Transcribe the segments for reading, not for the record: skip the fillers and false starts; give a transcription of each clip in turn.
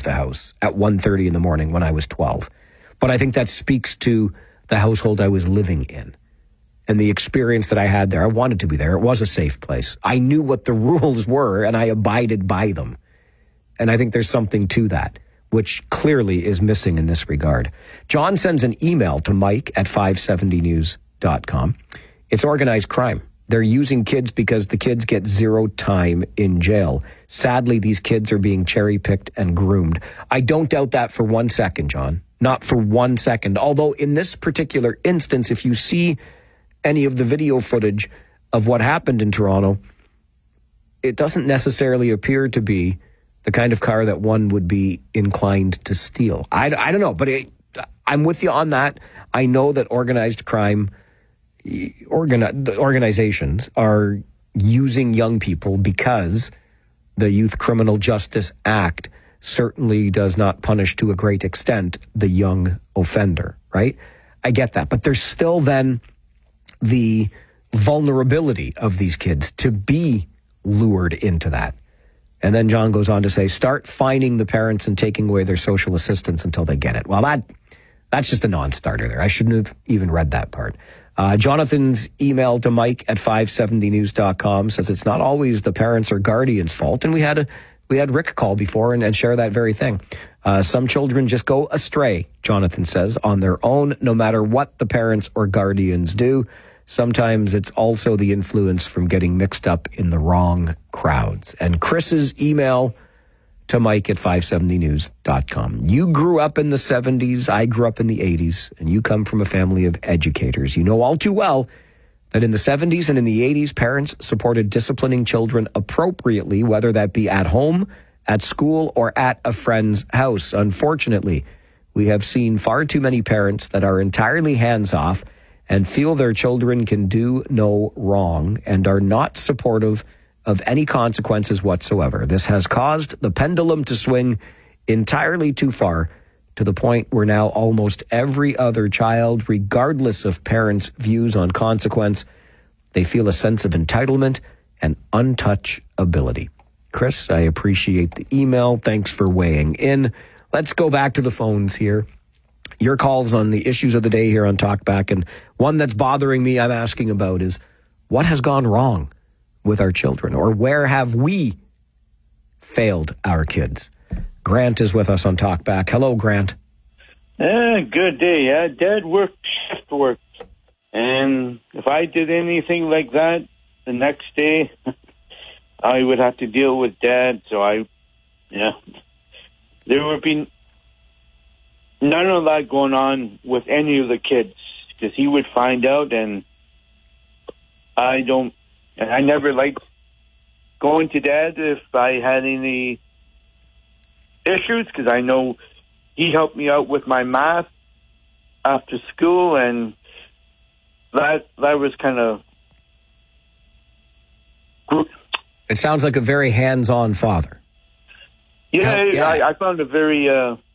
the house at 1:30 in the morning when I was 12. But I think that speaks to the household I was living in and the experience that I had there. I wanted to be there. It was a safe place. I knew what the rules were, and I abided by them. And I think there's something to that, which clearly is missing in this regard. John sends an email to Mike at 570news.com. It's organized crime. They're using kids because the kids get zero time in jail. Sadly, these kids are being cherry-picked and groomed. I don't doubt that for 1 second, John. Not for 1 second. Although in this particular instance, if you see any of the video footage of what happened in Toronto, it doesn't necessarily appear to be the kind of car that one would be inclined to steal. I don't know, but I'm with you on that. I know that organized crime organizations are using young people because the Youth Criminal Justice Act certainly does not punish to a great extent the young offender, right? I get that. But there's still then the vulnerability of these kids to be lured into that. And then John goes on to say, start fining the parents and taking away their social assistance until they get it. Well, that's just a non-starter there. I shouldn't have even read that part. Jonathan's email to Mike at 570news.com says it's not always the parents or guardians' fault. And we had Rick call before and share that very thing. Some children just go astray, Jonathan says, on their own, no matter what the parents or guardians do. Sometimes it's also the influence from getting mixed up in the wrong crowds. And Chris's email to Mike at 570news.com. You grew up in the 70s, I grew up in the 80s, and you come from a family of educators. You know all too well that in the 70s and in the 80s, parents supported disciplining children appropriately, whether that be at home, at school, or at a friend's house. Unfortunately, we have seen far too many parents that are entirely hands-off and feel their children can do no wrong and are not supportive of any consequences whatsoever. This has caused the pendulum to swing entirely too far, to the point where now almost every other child, regardless of parents' views on consequence, they feel a sense of entitlement and untouchability. Chris, I appreciate the email. Thanks for weighing in. Let's go back to the phones here. Your calls on the issues of the day here on Talkback, and one that's bothering me I'm asking about is what has gone wrong with our children, or where have we failed our kids? Grant is with us on Talkback. Hello, Grant. Good day. Dad worked shift work, and if I did anything like that the next day, I would have to deal with Dad. So there would be none of that going on with any of the kids, because he would find out, and I never liked going to Dad if I had any issues, because I know he helped me out with my math after school, and that was kind of... It sounds like a very hands-on father. Yeah. I found it very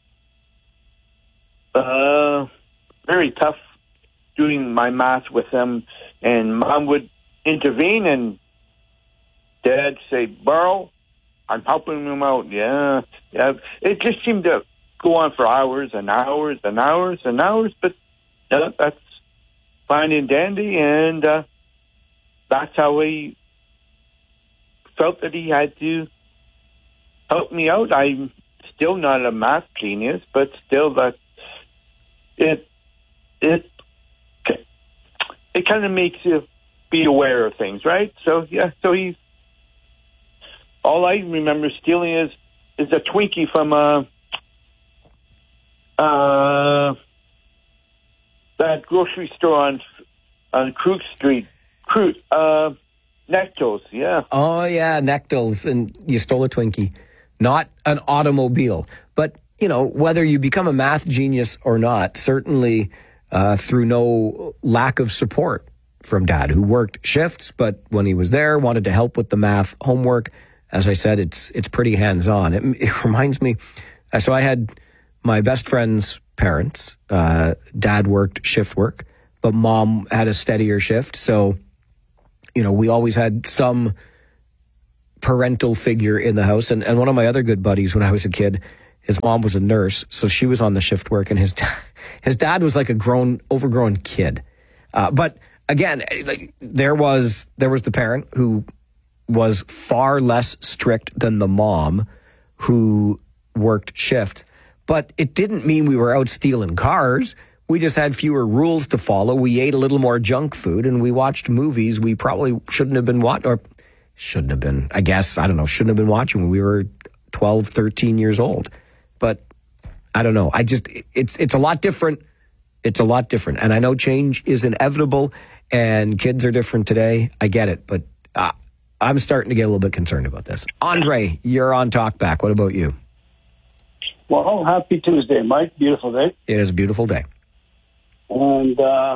tough doing my math with him, and Mom would intervene, and Dad say, "Burl, I'm helping him out." Yeah. It just seemed to go on for hours and hours and hours and hours, but that's fine and dandy, and that's how he felt that he had to help me out. I'm still not a math genius, but still that it kind of makes you be aware of things, right? So he's, all I remember stealing is a Twinkie from that grocery store on Krug Street. Nectos, yeah. Oh, yeah, Nectos, and you stole a Twinkie. Not an automobile. But, whether you become a math genius or not, certainly through no lack of support from Dad, who worked shifts, but when he was there, wanted to help with the math homework. As I said, it's pretty hands-on. It reminds me, so I had my best friend's parents. Dad worked shift work, but Mom had a steadier shift. So, we always had some parental figure in the house. And one of my other good buddies when I was a kid, His mom was a nurse, so she was on the shift work, and his dad was like a overgrown kid. But again, like there was the parent who was far less strict than the mom who worked shifts. But it didn't mean we were out stealing cars. We just had fewer rules to follow. We ate a little more junk food, and we watched movies we probably shouldn't have been watching, or shouldn't have been, I guess, I don't know, shouldn't have been watching when we were 12, 13 years old. But I don't know. It's a lot different. It's a lot different. And I know change is inevitable, and kids are different today. I get it. But I'm starting to get a little bit concerned about this. Andre, you're on Talkback. What about you? Well, happy Tuesday, Mike. Beautiful day. It is a beautiful day. And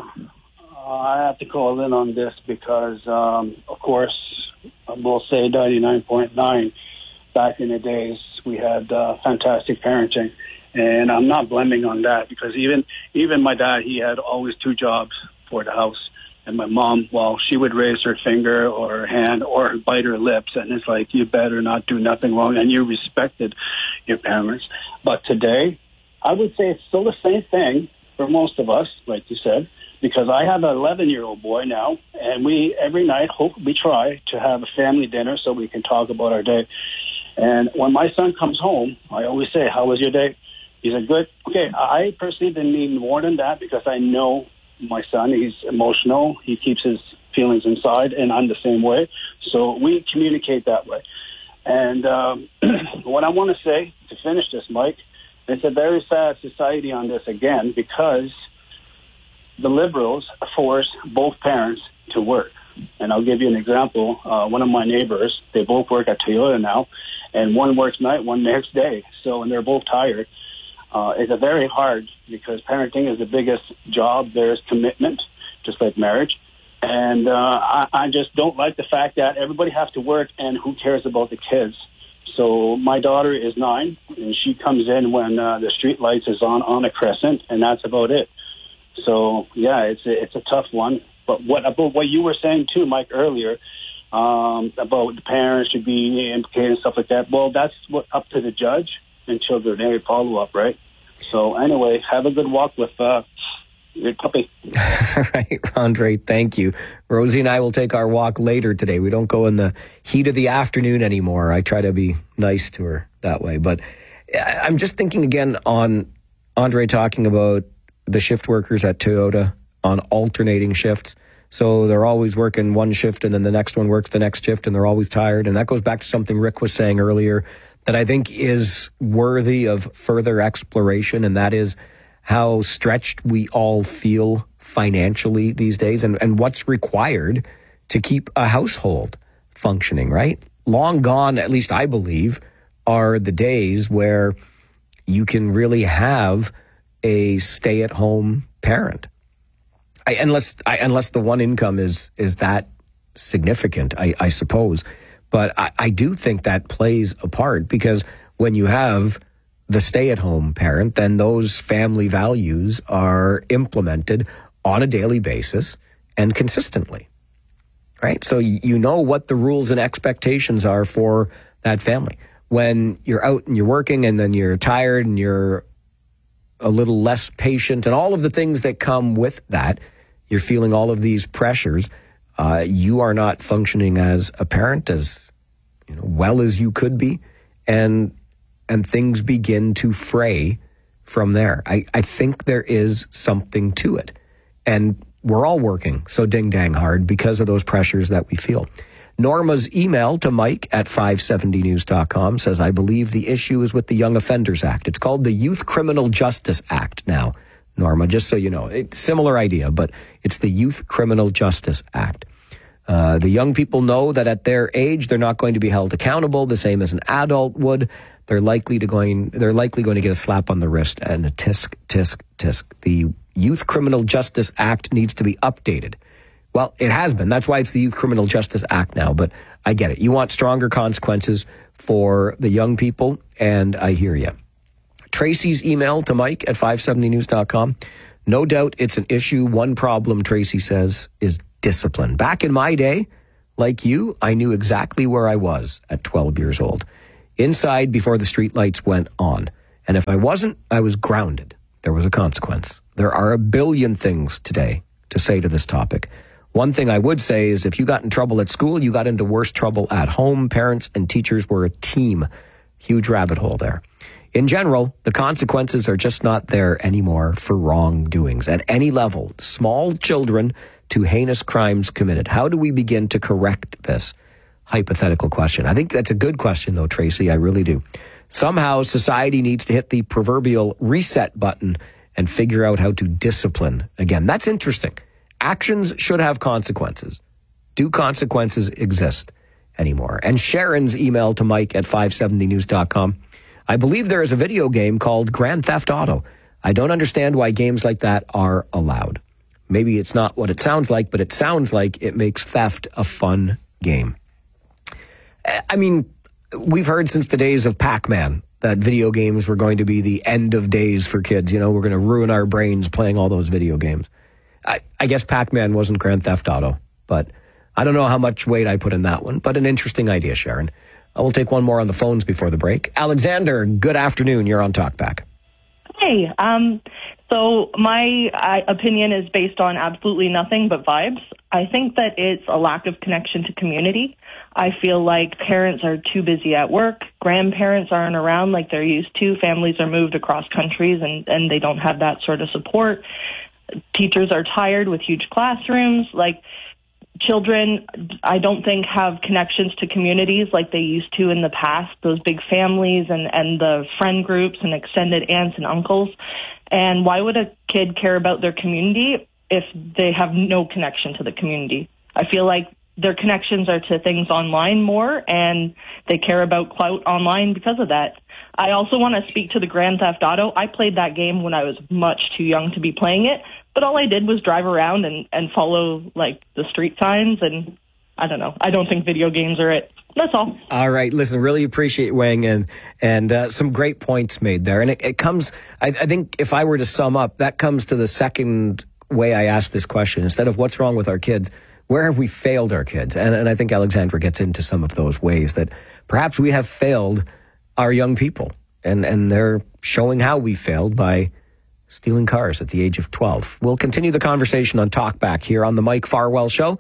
I have to call in on this because, of course, we'll say 99.9 back in the days, we had fantastic parenting. And I'm not blaming on that because even my dad, he had always two jobs for the house. And my mom, well, she would raise her finger or her hand or bite her lips. And it's like, you better not do nothing wrong. And you respected your parents. But today, I would say it's still the same thing for most of us, like you said, because I have an 11-year-old boy now. And we, every night, we try to have a family dinner so we can talk about our day. And when my son comes home, I always say, how was your day? He said, good. Okay, I personally didn't need more than that because I know my son, he's emotional. He keeps his feelings inside, and I'm the same way. So we communicate that way. And what I want to say, to finish this, Mike, it's a very sad society on this again because the Liberals force both parents to work. And I'll give you an example. One of my neighbors, they both work at Toyota now, and one works night, one next day. So, and they're both tired. It's a very hard because parenting is the biggest job. There's commitment, just like marriage. And I just don't like the fact that everybody has to work and who cares about the kids. So my daughter is 9, and she comes in when the street lights is on a crescent, and that's about it. So, yeah, it's a tough one. But about what you were saying, too, Mike, earlier, about the parents should be implicated and stuff like that, well, that's up to the judge until their day follow-up, right? So anyway, have a good walk with your puppy. All right, Andre, thank you. Rosie and I will take our walk later today. We don't go in the heat of the afternoon anymore. I try to be nice to her that way. But I'm just thinking again on Andre talking about the shift workers at Toyota on alternating shifts. So they're always working one shift and then the next one works the next shift and they're always tired. And that goes back to something Rick was saying earlier that I think is worthy of further exploration, and that is how stretched we all feel financially these days and what's required to keep a household functioning, right? Long gone, at least I believe, are the days where you can really have a stay-at-home parent. Unless the one income is that significant, I suppose. But I do think that plays a part because when you have the stay-at-home parent, then those family values are implemented on a daily basis and consistently, right? So you know what the rules and expectations are for that family. When you're out and you're working and then you're tired and you're a little less patient and all of the things that come with that, you're feeling all of these pressures. You are not functioning as a parent as well as you could be, and things begin to fray from there. I think there is something to it, and we're all working so ding-dang hard because of those pressures that we feel. Norma's email to Mike at 570news.com says, I believe the issue is with the Young Offenders Act. It's called the Youth Criminal Justice Act now, Norma, just so you know. Similar idea, but it's the Youth Criminal Justice Act. The young people know that at their age, they're not going to be held accountable the same as an adult would. They're likely going to get a slap on the wrist and a tisk, tisk, tisk. The Youth Criminal Justice Act needs to be updated. Well, it has been. That's why it's the Youth Criminal Justice Act now, but I get it. You want stronger consequences for the young people, and I hear you. Tracy's email to Mike at 570news.com. No doubt it's an issue. One problem, Tracy says, is discipline. Back in my day, like you, I knew exactly where I was at 12 years old. Inside before the streetlights went on. And if I wasn't, I was grounded. There was a consequence. There are a billion things today to say to this topic. One thing I would say is if you got in trouble at school, you got into worse trouble at home. Parents and teachers were a team. Huge rabbit hole there. In general, the consequences are just not there anymore for wrongdoings at any level, small children to heinous crimes committed. How do we begin to correct this hypothetical question? I think that's a good question, though, Tracy. I really do. Somehow, society needs to hit the proverbial reset button and figure out how to discipline again. That's interesting. Actions should have consequences. Do consequences exist anymore? And Sharon's email to Mike at 570news.com. I believe there is a video game called Grand Theft Auto. I don't understand why games like that are allowed. Maybe it's not what it sounds like, but it sounds like it makes theft a fun game. I mean, we've heard since the days of Pac-Man that video games were going to be the end of days for kids. You know, we're going to ruin our brains playing all those video games. I guess Pac-Man wasn't Grand Theft Auto, but I don't know how much weight I put in that one, but an interesting idea, Sharon. We'll take one more on the phones before the break. Alexander, good afternoon. You're on Talkback. Hey, so my opinion is based on absolutely nothing but vibes. I think that it's a lack of connection to community. I feel like parents are too busy at work. Grandparents aren't around like they're used to. Families are moved across countries and they don't have that sort of support. Teachers are tired with huge classrooms. Like, children, I don't think have connections to communities like they used to in the past, those big families and the friend groups and extended aunts and uncles. And why would a kid care about their community if they have no connection to the community? I feel like their connections are to things online more, and they care about clout online because of that. I also want to speak to the Grand Theft Auto. I played that game when I was much too young to be playing it, but all I did was drive around and follow, like, the street signs, and I don't know. I don't think video games are it. That's all. All right. Listen, really appreciate weighing in, and some great points made there. And it comes, I think if I were to sum up, that comes to the second way I asked this question. Instead of what's wrong with our kids, where have we failed our kids? And I think Alexandra gets into some of those ways that perhaps we have failed our young people. And they're showing how we failed by stealing cars at the age of 12. We'll continue the conversation on Talkback here on the Mike Farwell Show,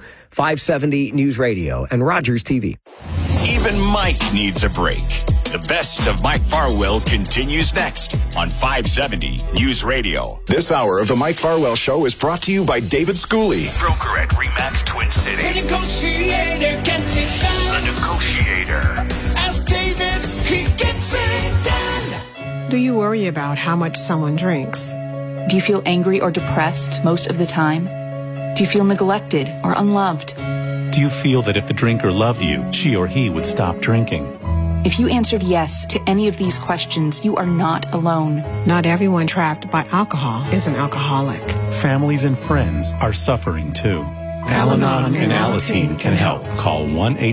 570 News Radio and Rogers TV. Even Mike needs a break. The best of Mike Farwell continues next on 570 News Radio. This hour of the Mike Farwell Show is brought to you by David Schooley, broker at RE/MAX Twin City. The negotiator gets it done. The negotiator. Ask David, he gets it done. Do you worry about how much someone drinks? Do you feel angry or depressed most of the time? Do you feel neglected or unloved? Do you feel that if the drinker loved you, she or he would stop drinking? If you answered yes to any of these questions, you are not alone. Not everyone trapped by alcohol is an alcoholic. Families and friends are suffering too. Al-Anon and Alateen can help. Call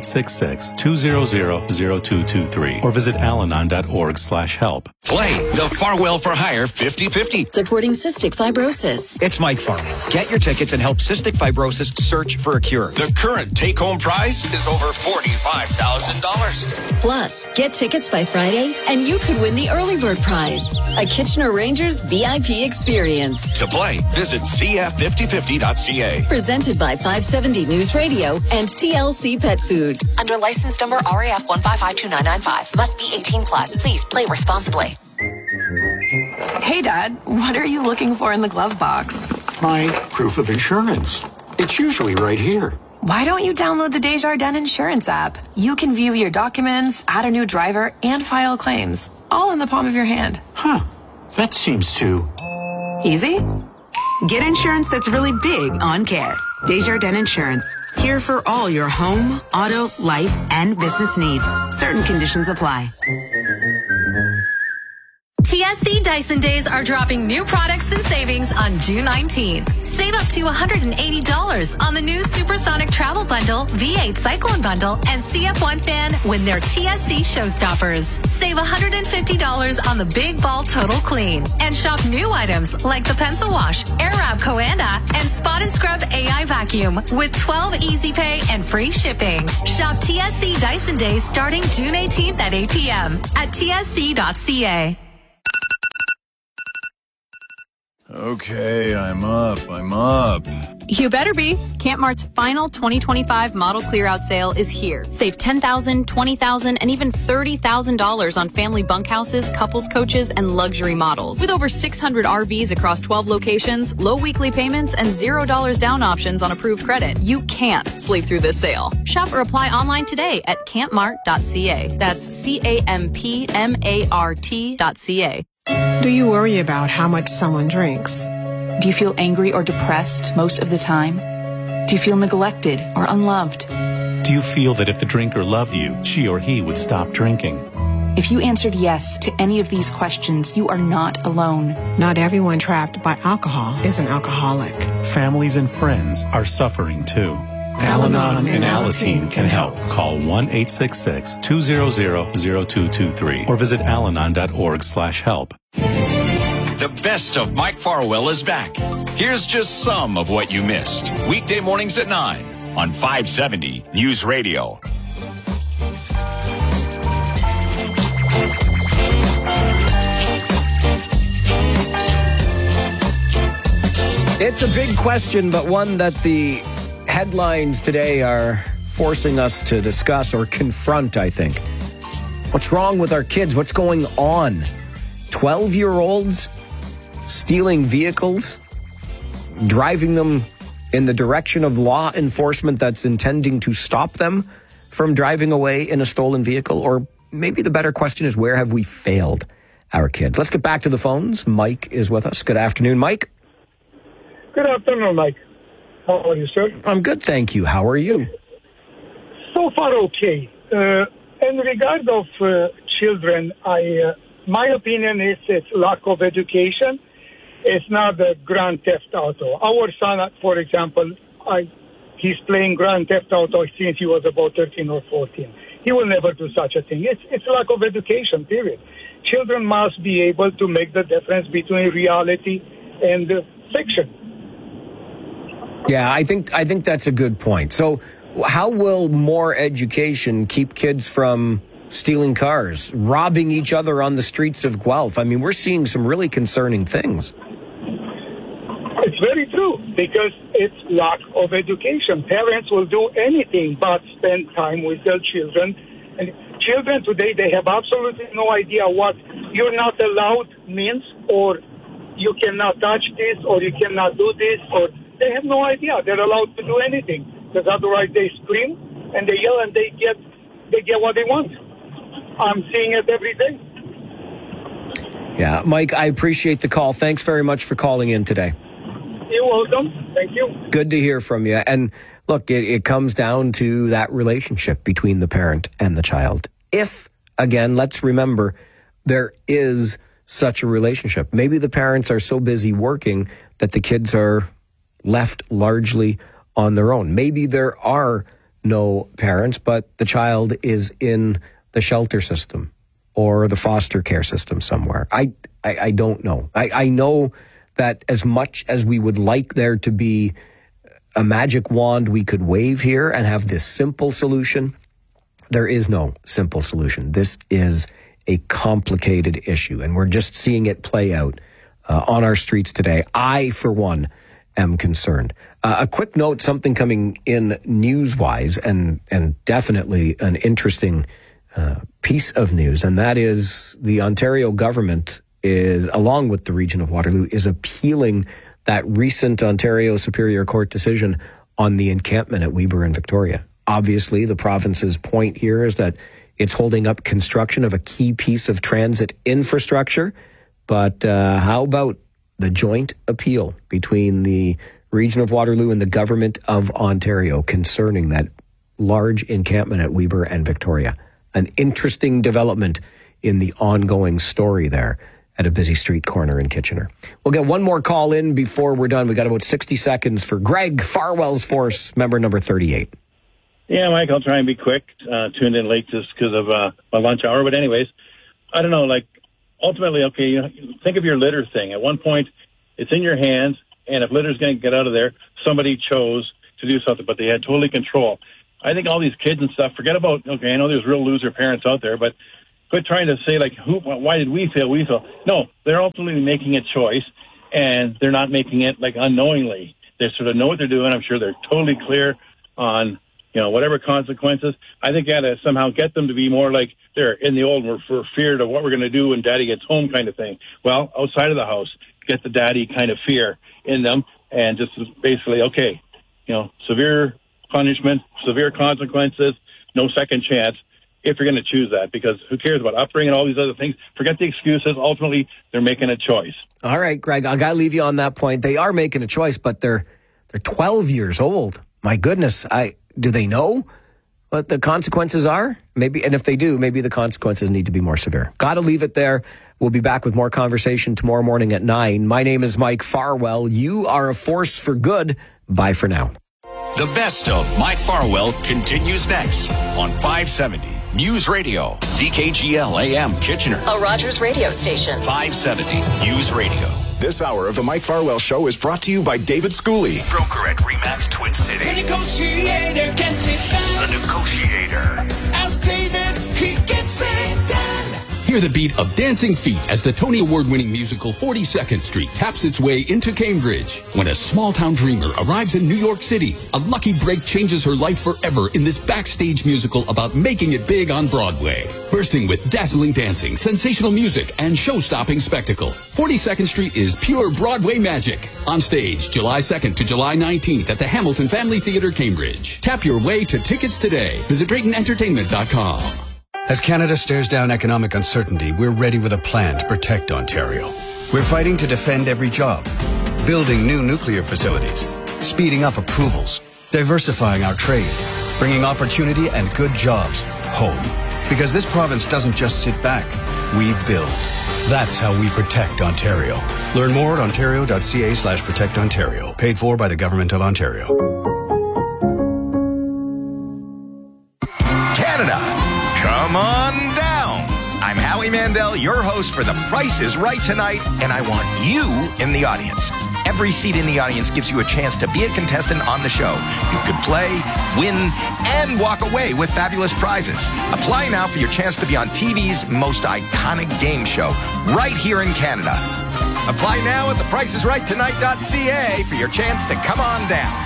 1-866-200-0223 or visit alanon.org/help. Play the Farwell for Hire 50-50. Supporting cystic fibrosis. It's Mike Farwell. Get your tickets and help cystic fibrosis search for a cure. The current take-home prize is over $45,000. Plus, get tickets by Friday and you could win the early bird prize, a Kitchener Rangers VIP experience. To play, visit cf5050.ca. Presented by 570 News Radio and TLC Pet Food. Under license number RAF 1552995. Must be 18 plus. Please play responsibly. Hey, Dad, what are you looking for in the glove box? My proof of insurance. It's usually right here. Why don't you download the Desjardins Insurance app? You can view your documents, add a new driver, and file claims, all in the palm of your hand. Huh. That seems too easy. Get insurance that's really big on care. Desjardins Insurance. Here for all your home, auto, life, and business needs. Certain conditions apply. TSC Dyson Days are dropping new products and savings on June 19th. Save up to $180 on the new Supersonic Travel Bundle, V8 Cyclone Bundle, and CF1 fan when they're TSC Showstoppers. Save $150 on the Big Ball Total Clean. And shop new items like the Pencil Wash, Airwrap Coanda, and Spot and Scrub AI Vacuum with 12 Easy Pay and free shipping. Shop TSC Dyson Days starting June 18th at 8 p.m. at tsc.ca. Okay, I'm up. You better be. Camp Mart's final 2025 model clear-out sale is here. Save $10,000, $20,000, and even $30,000 on family bunkhouses, couples coaches, and luxury models. With over 600 RVs across 12 locations, low weekly payments, and $0 down options on approved credit, you can't sleep through this sale. Shop or apply online today at campmart.ca. That's CAMPMART.ca. Do you worry about how much someone drinks? Do you feel angry or depressed most of the time? Do you feel neglected or unloved? Do you feel that if the drinker loved you, she or he would stop drinking? If you answered yes to any of these questions, you are not alone. Not everyone trapped by alcohol is an alcoholic. Families and friends are suffering too. Al-Anon and Alateen can help. Call 1-866-200-0223 or visit alanon.org/help. The best of Mike Farwell is back. Here's just some of what you missed. Weekday mornings at 9 on 570 News Radio. It's a big question, but one that the headlines today are forcing us to discuss or confront, I think. What's wrong with our kids? What's going on? 12-year-olds stealing vehicles, driving them in the direction of law enforcement that's intending to stop them from driving away in a stolen vehicle? Or maybe the better question is, where have we failed our kids? Let's get back to the phones. Mike is with us. Good afternoon, Mike. Good afternoon, Mike. How are you, sir? I'm good, thank you. How are you? So far, okay. In regard of children, my opinion is it's lack of education. It's not the Grand Theft Auto. Our son, for example, he's playing Grand Theft Auto since he was about 13 or 14. He will never do such a thing. It's lack of education, period. Children must be able to make the difference between reality and fiction. Yeah, I think that's a good point. So how will more education keep kids from stealing cars, robbing each other on the streets of Guelph? I mean, we're seeing some really concerning things. It's very true, because it's lack of education. Parents will do anything but spend time with their children. And children today, they have absolutely no idea what you're not allowed means, or you cannot touch this, or you cannot do this, or they have no idea. They're allowed to do anything, because otherwise they scream and they yell and they get what they want. I'm seeing it every day. Yeah, Mike, I appreciate the call. Thanks very much for calling in today. You're welcome. Thank you. Good to hear from you. And look, it comes down to that relationship between the parent and the child. If, again, let's remember, there is such a relationship. Maybe the parents are so busy working that the kids are left largely on their own. Maybe there are no parents, but the child is in the shelter system or the foster care system somewhere. I don't know. I know that as much as we would like there to be a magic wand we could wave here and have this simple solution, there is no simple solution. This is a complicated issue, and we're just seeing it play out on our streets today. I, for one, am concerned. A quick note, something coming in news-wise, and definitely an interesting piece of news, and that is the Ontario government is, along with the region of Waterloo, is appealing that recent Ontario Superior Court decision on the encampment at Weber and Victoria. Obviously, the province's point here is that it's holding up construction of a key piece of transit infrastructure, but how about the joint appeal between the region of Waterloo and the government of Ontario concerning that large encampment at Weber and Victoria? An interesting development in the ongoing story there at a busy street corner in Kitchener. We'll get one more call in before we're done. We got about 60 seconds for Greg, Farwell's Force, member number 38. Yeah, Mike, I'll try and be quick. Tuned in late just because of my lunch hour. But anyways, I don't know, ultimately, okay, think of your litter thing. At one point, it's in your hands, and if litter's going to get out of there, somebody chose to do something, but they had totally control. I think all these kids and stuff, forget about, okay, I know there's real loser parents out there, but quit trying to say, why did we fail? No, they're ultimately making a choice, and they're not making it like unknowingly. They sort of know what they're doing. I'm sure they're totally clear on, whatever consequences. I think you got to somehow get them to be more like they're in the old, we're feared of what we're going to do when daddy gets home kind of thing. Well, outside of the house, get the daddy kind of fear in them and just basically, okay, severe punishment, severe consequences, no second chance if you're going to choose that, because who cares about upbringing and all these other things? Forget the excuses. Ultimately, they're making a choice. All right, Greg, I got to leave you on that point. They are making a choice, but they're 12 years old. My goodness, do they know what the consequences are? Maybe, and if they do, maybe the consequences need to be more severe. Got to leave it there. We'll be back with more conversation tomorrow morning at 9. My name is Mike Farwell. You are a force for good. Bye for now. The best of Mike Farwell continues next on 570 News Radio, CKGL AM Kitchener, a Rogers radio station. 570 News Radio. This hour of the Mike Farwell Show is brought to you by David Schooley, broker at RE/MAX Twin City. The negotiator gets it done. The negotiator. Ask David, he gets it done. Hear the beat of dancing feet as the Tony Award-winning musical 42nd Street taps its way into Cambridge. When a small-town dreamer arrives in New York City, a lucky break changes her life forever in this backstage musical about making it big on Broadway. Bursting with dazzling dancing, sensational music, and show-stopping spectacle, 42nd Street is pure Broadway magic. On stage, July 2nd to July 19th at the Hamilton Family Theatre, Cambridge. Tap your way to tickets today. Visit DraytonEntertainment.com. As Canada stares down economic uncertainty, we're ready with a plan to protect Ontario. We're fighting to defend every job, building new nuclear facilities, speeding up approvals, diversifying our trade, bringing opportunity and good jobs home. Because this province doesn't just sit back, we build. That's how we protect Ontario. Learn more at ontario.ca/protectontario. Paid for by the Government of Ontario. Canada, come on down. I'm Howie Mandel, your host for The Price is Right tonight, and I want you in the audience. Every seat in the audience gives you a chance to be a contestant on the show. You could play, win, and walk away with fabulous prizes. Apply now for your chance to be on TV's most iconic game show, right here in Canada. Apply now at thepricesrighttonight.ca for your chance to come on down.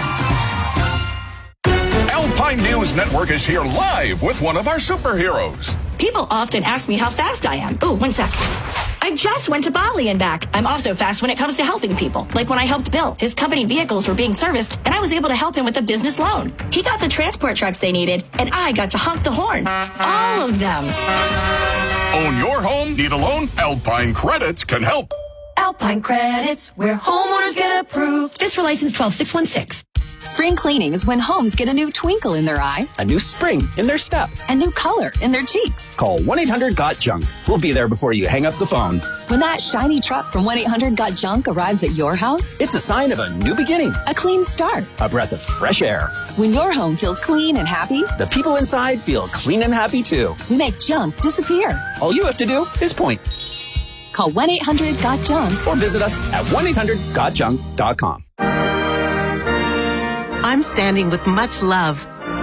Alpine News Network is here live with one of our superheroes. People often ask me how fast I am. Oh, 1 sec. I just went to Bali and back. I'm also fast when it comes to helping people. Like when I helped Bill. His company vehicles were being serviced, and I was able to help him with a business loan. He got the transport trucks they needed, and I got to honk the horn. All of them. Own your home? Need a loan? Alpine Credits can help. Alpine Credits, where homeowners get approved. This for license 12616. Spring cleaning is when homes get a new twinkle in their eye, a new spring in their step, a new color in their cheeks. Call 1-800-GOT-JUNK. We'll be there before you hang up the phone. When that shiny truck from 1-800-GOT-JUNK arrives at your house, it's a sign of a new beginning, a clean start, a breath of fresh air. When your home feels clean and happy, the people inside feel clean and happy too. We make junk disappear. All you have to do is point. Call 1-800-GOT-JUNK or visit us at 1-800-GOTJUNK.com. I'm standing with much love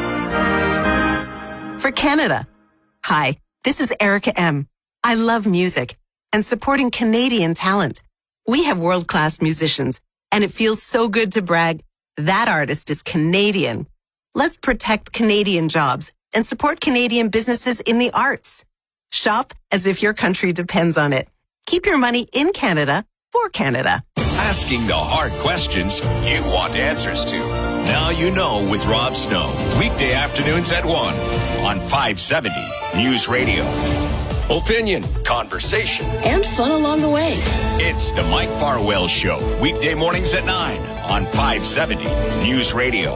for Canada. Hi, this is Erica M. I love music and supporting Canadian talent. We have world-class musicians, and it feels so good to brag that artist is Canadian. Let's protect Canadian jobs and support Canadian businesses in the arts. Shop as if your country depends on it. Keep your money in Canada for Canada. Asking the hard questions you want answers to. Now you know with Rob Snow. Weekday afternoons at 1 on 570 News Radio. Opinion, conversation, and fun along the way. It's the Mike Farwell Show. Weekday mornings at 9 on 570 News Radio.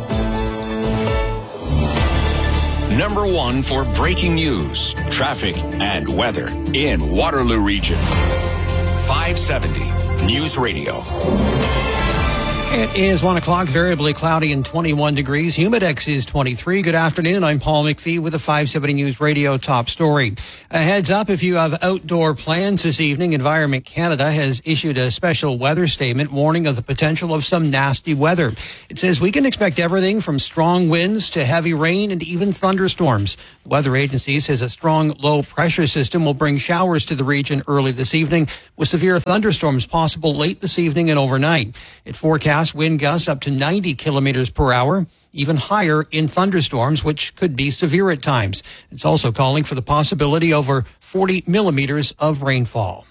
Number 1 for breaking news, traffic, and weather in Waterloo Region. 570 News Radio. It is 1 o'clock, variably cloudy and 21 degrees. Humidex is 23. Good afternoon. I'm Paul McPhee with the 570 News Radio top story. A heads up if you have outdoor plans this evening. Environment Canada has issued a special weather statement warning of the potential of some nasty weather. It says we can expect everything from strong winds to heavy rain and even thunderstorms. The weather agency says a strong low pressure system will bring showers to the region early this evening, with severe thunderstorms possible late this evening and overnight. It forecasts wind gusts up to 90 kilometers per hour, even higher in thunderstorms, which could be severe at times. It's also calling for the possibility over 40 millimeters of rainfall.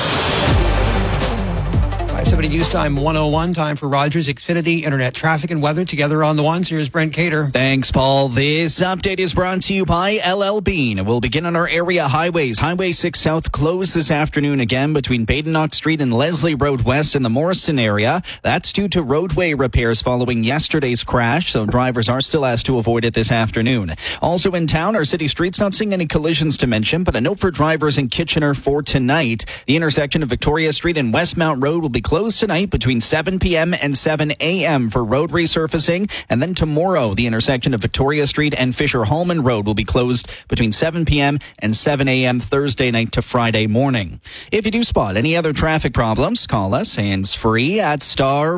570 News Time 101, time for Rogers Xfinity Internet traffic and weather together on the ones. Here's Brent Cater. Thanks, Paul. This update is brought to you by LL Bean. We'll begin on our area highways. Highway 6 South closed this afternoon again between Badenoch Street and Leslie Road West in the Morrison area. That's due to roadway repairs following yesterday's crash, so drivers are still asked to avoid it this afternoon. Also in town, our city streets not seeing any collisions to mention, but a note for drivers in Kitchener for tonight. The intersection of Victoria Street and Westmount Road will be closed tonight between 7 p.m. and 7 a.m. for road resurfacing. And then tomorrow, the intersection of Victoria Street and Fisher-Holman Road will be closed between 7 p.m. and 7 a.m. Thursday night to Friday morning. If you do spot any other traffic problems, call us hands-free at star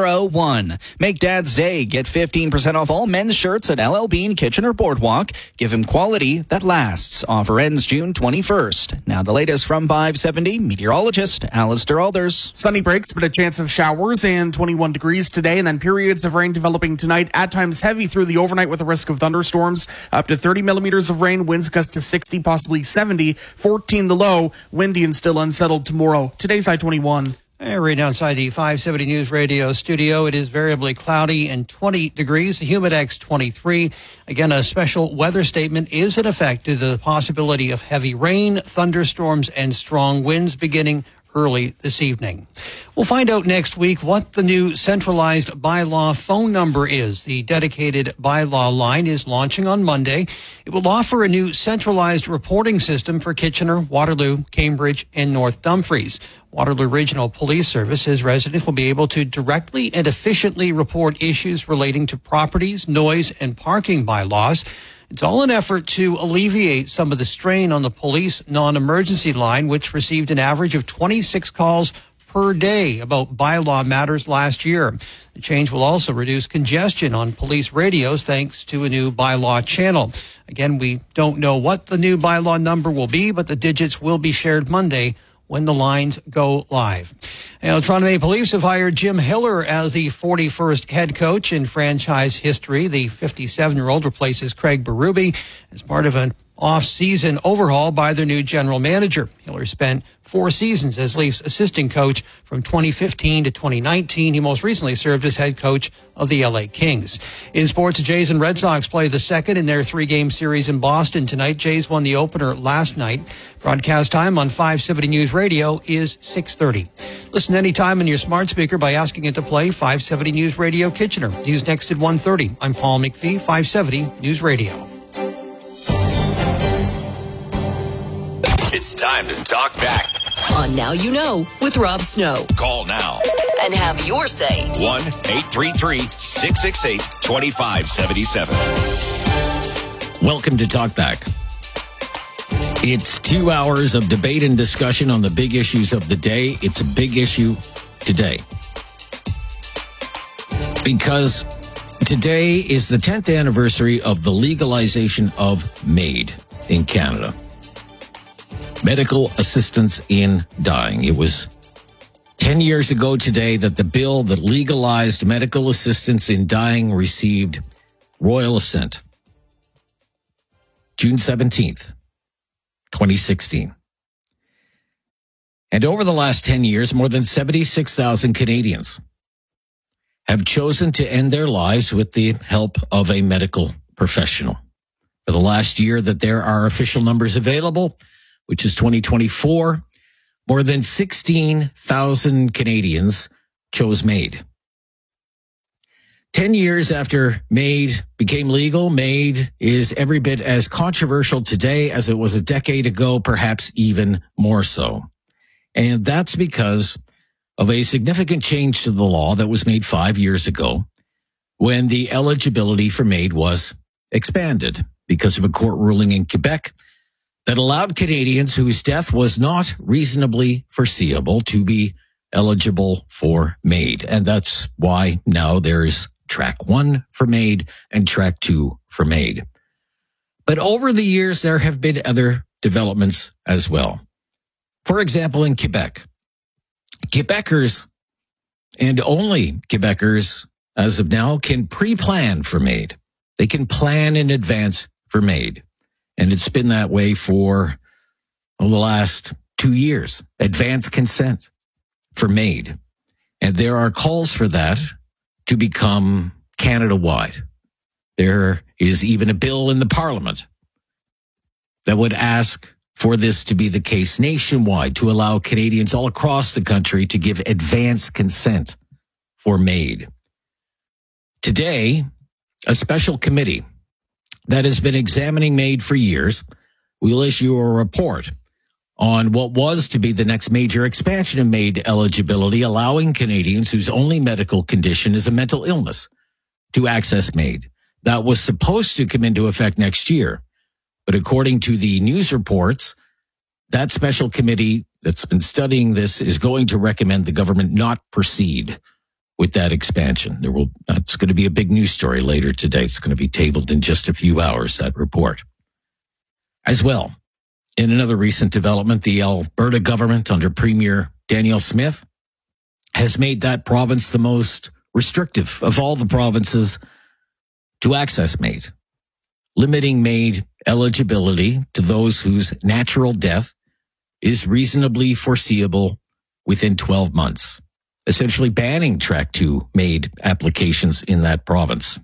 401. Make Dad's Day. Get 15% off all men's shirts at LL Bean Kitchener Boardwalk. Give him quality that lasts. Offer ends June 21st. Now the latest from 570, meteorologist Alistair Alders. Sunny breaks, but a chance of showers and 21 degrees today, and then periods of rain developing tonight, at times heavy through the overnight with a risk of thunderstorms. Up to 30 millimeters of rain, winds gust to 60, possibly 70, 14 the low, windy and still unsettled tomorrow. Today's high 21. Right outside the 570 News Radio studio, it is variably cloudy and 20 degrees. The Humidex 23. Again, a special weather statement is in effect due to the possibility of heavy rain, thunderstorms, and strong winds beginning early this evening. We'll find out next week what the new centralized bylaw phone number is. The dedicated bylaw line is launching on Monday. It will offer a new centralized reporting system for Kitchener, Waterloo, Cambridge, and North Dumfries. Waterloo Regional Police Service says residents will be able to directly and efficiently report issues relating to properties, noise, and parking bylaws. It's all an effort to alleviate some of the strain on the police non-emergency line, which received an average of 26 calls per day about bylaw matters last year. The change will also reduce congestion on police radios thanks to a new bylaw channel. Again, we don't know what the new bylaw number will be, but the digits will be shared Monday when the lines go live. Now, Toronto Maple Leafs have hired Jim Hiller as the 41st head coach in franchise history. The 57-year-old replaces Craig Berube as part of an off-season overhaul by their new general manager. Hiller spent 4 seasons as Leafs assistant coach from 2015 to 2019. He most recently served as head coach of the LA Kings. In sports, the Jays and Red Sox play the second in their 3-game series in Boston tonight. Jays won the opener last night. Broadcast time on 570 News Radio is 6:30. Listen anytime on your smart speaker by asking it to play 570 News Radio Kitchener. News next at 1:30. I'm Paul McPhee, 570 News Radio. It's time to talk back. On Now You Know with Rob Snow. Call now And have your say. 1-833-668-2577. Welcome to Talkback. It's 2 hours of debate and discussion on the big issues of the day. It's a big issue today, because today is the 10th anniversary of the legalization of MAID in Canada. Medical assistance in dying. It was 10 years ago today that the bill that legalized medical assistance in dying received royal assent. June 17th, 2016. And over the last 10 years, more than 76,000 Canadians have chosen to end their lives with the help of a medical professional. For the last year that there are official numbers available, which is 2024, more than 16,000 Canadians chose MAID. 10 years after MAID became legal, MAID is every bit as controversial today as it was a decade ago, perhaps even more so. And that's because of a significant change to the law that was made 5 years ago when the eligibility for MAID was expanded because of a court ruling in Quebec that allowed Canadians whose death was not reasonably foreseeable to be eligible for MAID. And that's why now there's Track 1 for MAID and Track 2 for MAID. But over the years, there have been other developments as well. For example, in Quebec, Quebecers and only Quebecers as of now can pre-plan for MAID. They can plan in advance for MAID. And it's been that way for the last 2 years. Advance consent for MAID. And there are calls for that to become Canada-wide. There is even a bill in the Parliament that would ask for this to be the case nationwide, to allow Canadians all across the country to give advance consent for MAID. Today, a special committee that has been examining MAID for years will issue a report on what was to be the next major expansion of MAID eligibility, allowing Canadians whose only medical condition is a mental illness to access MAID. That was supposed to come into effect next year. But according to the news reports, that special committee that's been studying this is going to recommend the government not proceed with that expansion. That's going to be a big news story later today. It's going to be tabled in just a few hours, that report. As well, in another recent development, the Alberta government under Premier Danielle Smith has made that province the most restrictive of all the provinces to access MAID, limiting MAID eligibility to those whose natural death is reasonably foreseeable within 12 months, essentially banning Track 2 MAID applications in that province.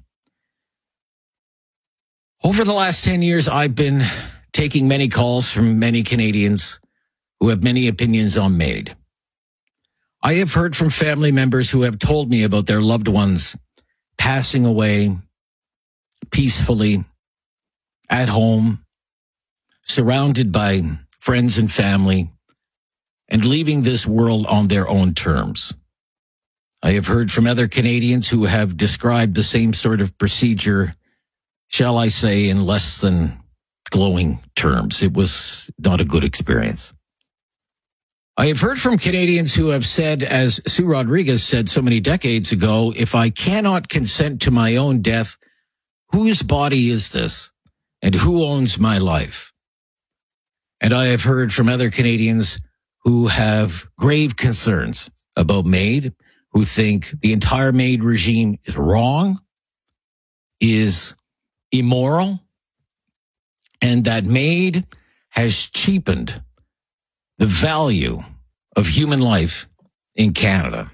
Over the last 10 years, I've been taking many calls from many Canadians who have many opinions on MAID. I have heard from family members who have told me about their loved ones passing away peacefully at home, surrounded by friends and family, and leaving this world on their own terms. I have heard from other Canadians who have described the same sort of procedure, shall I say, in less than glowing terms. It was not a good experience. I have heard from Canadians who have said, as Sue Rodriguez said so many decades ago, if I cannot consent to my own death, whose body is this? And who owns my life? And I have heard from other Canadians who have grave concerns about MAID, who think the entire MAID regime is wrong, is immoral, and that MAID has cheapened the value of human life in Canada.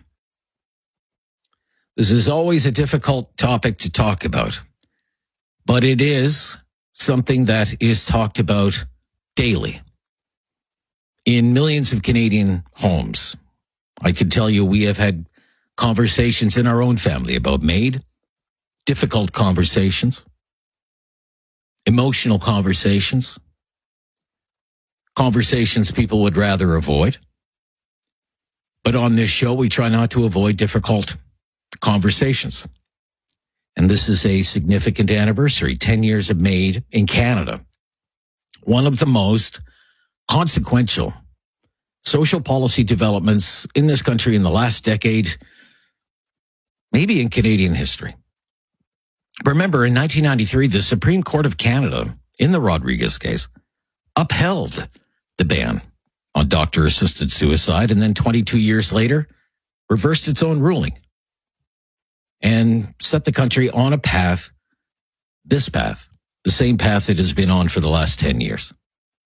This is always a difficult topic to talk about, but it is something that is talked about daily in millions of Canadian homes. I can tell you we have had conversations in our own family about MAID, difficult conversations, emotional conversations, conversations people would rather avoid. But on this show, we try not to avoid difficult conversations. And this is a significant anniversary, 10 years of MAID in Canada. One of the most consequential social policy developments in this country in the last decade, maybe in Canadian history. Remember, in 1993, the Supreme Court of Canada, in the Rodriguez case, upheld the ban on doctor-assisted suicide, and then 22 years later, reversed its own ruling and set the country on a path, this path, the same path it has been on for the last 10 years.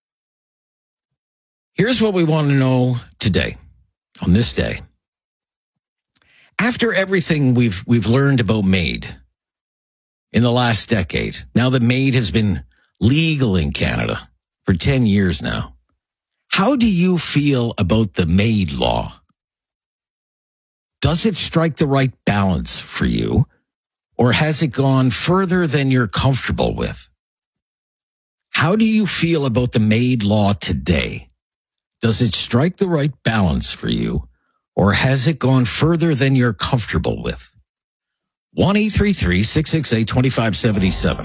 Here's what we want to know today, on this day. After everything we've learned about MAID in the last decade, now that MAID has been legal in Canada for 10 years now, how do you feel about the MAID law? Does it strike the right balance for you, or has it gone further than you're comfortable with? How do you feel about the MAID law today? Does it strike the right balance for you, Or has it gone further than you're comfortable with? 1-833-668-2577.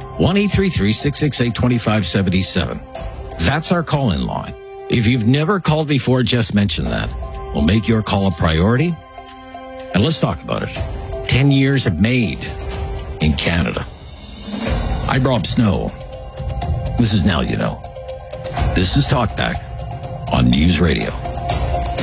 1-833-668-2577. That's our call-in line. If you've never called before, just mention that. We'll make your call a priority. And let's talk about it. 10 years of MAID in Canada. I'm Rob Snow. This is Now You Know. This is Talkback on News Radio.